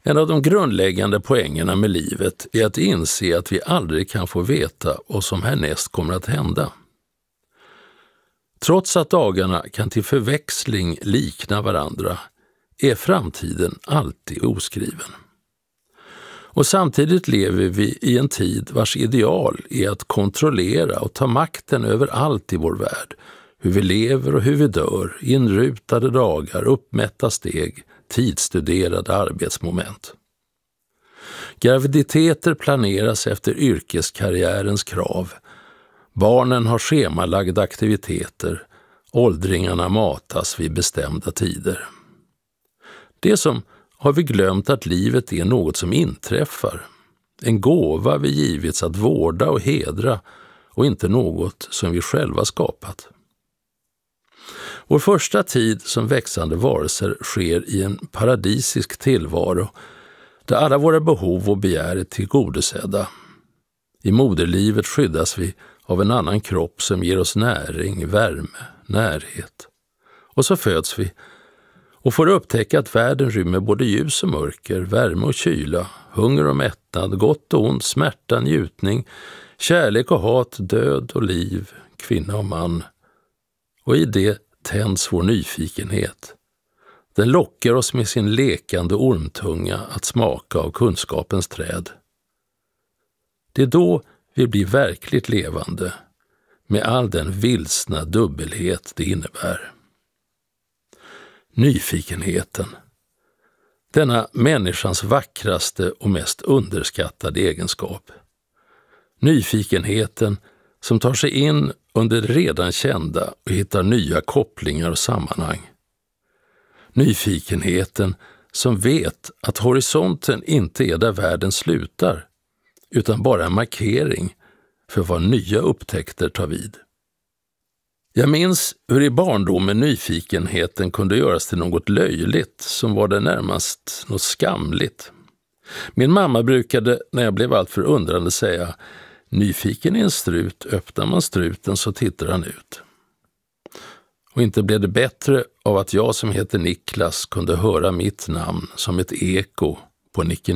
En av de grundläggande poängerna med livet är att inse att vi aldrig kan få veta vad som härnäst kommer att hända. Trots att dagarna kan till förväxling likna varandra är framtiden alltid oskriven. Och samtidigt lever vi i en tid vars ideal är att kontrollera och ta makten över allt i vår värld. Hur vi lever och hur vi dör, inrutade dagar, uppmätta steg, tidsstuderade arbetsmoment. Graviditeter planeras efter yrkeskarriärens krav. Barnen har schemalagda aktiviteter. Åldringarna matas vid bestämda tider. Det som har vi glömt att livet är något som inträffar. En gåva vi givits att vårda och hedra och inte något som vi själva skapat. Vår första tid som växande varelser sker i en paradisisk tillvaro där alla våra behov och begär är tillgodosedda. I moderlivet skyddas vi av en annan kropp som ger oss näring, värme, närhet. Och så föds vi och får upptäcka att världen rymmer både ljus och mörker, värme och kyla, hunger och mättnad, gott och ont, smärta, njutning, kärlek och hat, död och liv, kvinna och man. Och i det tänds vår nyfikenhet. Den lockar oss med sin lekande ormtunga att smaka av kunskapens träd. Det är då vi blir verkligt levande, med all den vilsna dubbelhet det innebär. Nyfikenheten. Denna människans vackraste och mest underskattade egenskap. Nyfikenheten som tar sig in under det redan kända och hittar nya kopplingar och sammanhang. Nyfikenheten som vet att horisonten inte är där världen slutar, utan bara en markering för vad nya upptäckter tar vid. Jag minns hur i barndomen nyfikenheten kunde göras till något löjligt som var det närmast något skamligt. Min mamma brukade, när jag blev alltför undrande, säga: nyfiken är en strut, öppnar man struten så tittar han ut. Och inte blev det bättre av att jag som heter Niklas kunde höra mitt namn som ett eko på Nicke